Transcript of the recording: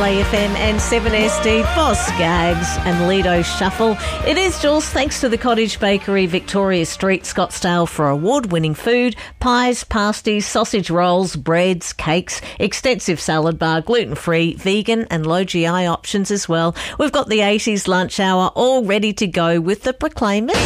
Play FM and 7SD, Boss Gags and Lido Shuffle. It is Jules, thanks to the Cottage Bakery, Victoria Street, Scottsdale, for award-winning food, pies, pasties, sausage rolls, breads, cakes, extensive salad bar, gluten-free, vegan and low GI options as well. We've got the 80s lunch hour all ready to go with the Proclaimers.